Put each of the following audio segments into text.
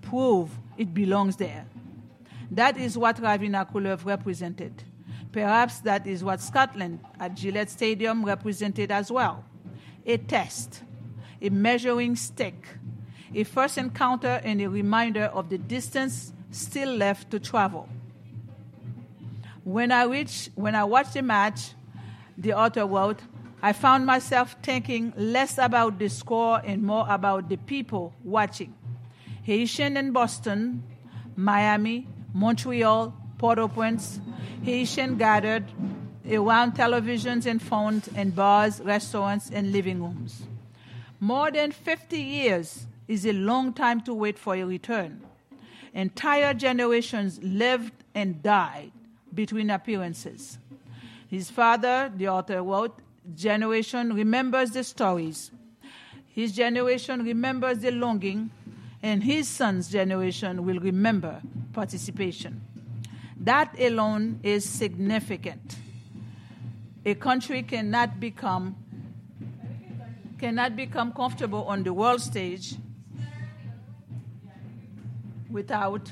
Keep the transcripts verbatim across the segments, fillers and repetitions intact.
prove it belongs there. That is what Ravina Couleuvre represented. Perhaps that is what Scotland at Gillette Stadium represented as well. A test, a measuring stick, a first encounter and a reminder of the distance still left to travel. When I reached, when I watched the match, the author wrote, I found myself thinking less about the score and more about the people watching. Haitian in Boston, Miami, Montreal, Port-au-Prince, Haitian gathered around televisions and phones and bars, restaurants, and living rooms. More than fifty years is a long time to wait for a return. Entire generations lived and died between appearances. His father, the author wrote, generation remembers the stories. His generation remembers the longing, and his son's generation will remember participation. That alone is significant. A country cannot become cannot become comfortable on the world stage without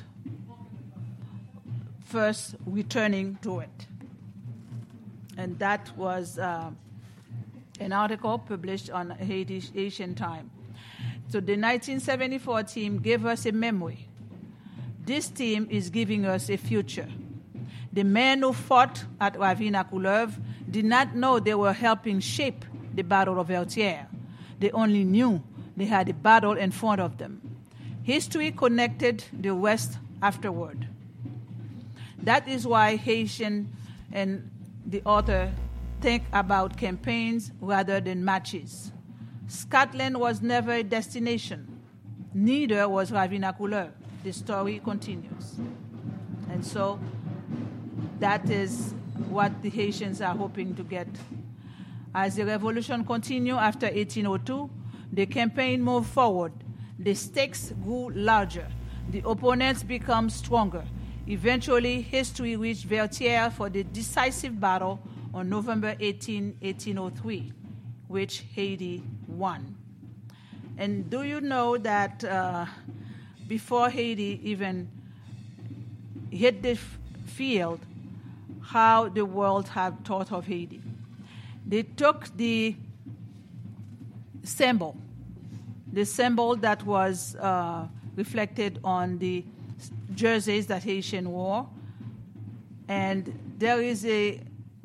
first returning to it. And that was uh, an article published on Haiti Asian Time. So the nineteen seventy-four team gave us a memory. This team is giving us a future. The men who fought at Ravina Couleuvre did not know they were helping shape the Battle of Vertières. They only knew they had a battle in front of them. History connected the rest afterward. That is why Haitian and the author think about campaigns rather than matches. Scotland was never a destination. Neither was Ravina Couleuvre. The story continues. And so that is what the Haitians are hoping to get. As the revolution continued after eighteen oh two, the campaign moved forward. The stakes grew larger. The opponents became stronger. Eventually, history reached Vertières for the decisive battle on November eighteenth, eighteen oh three, which Haiti won. And do you know that uh, before Haiti even hit the f- field, how the world had thought of Haiti? They took the symbol, the symbol that was uh, reflected on the jerseys that Haitian wore, and there is a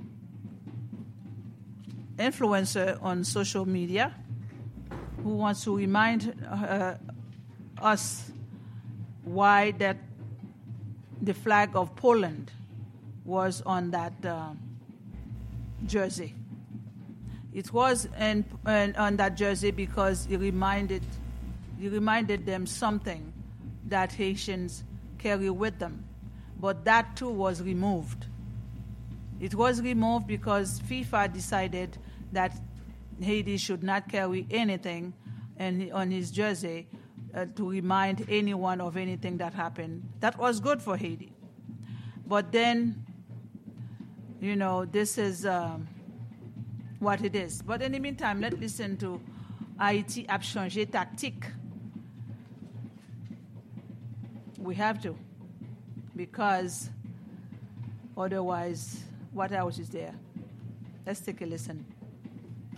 influencer on social media who wants to remind uh, us why that the flag of Poland was on that uh, jersey. It was in, in, on that jersey because it reminded, it reminded them something that Haitians carry with them. But that too was removed. It was removed because FIFA decided that Haiti should not carry anything in, on his jersey uh, to remind anyone of anything that happened. That was good for Haiti. But then, you know, this is um, what it is. But in the meantime, let's listen to Haïti a changé tactique. We have to, because otherwise, what else is there? Let's take a listen.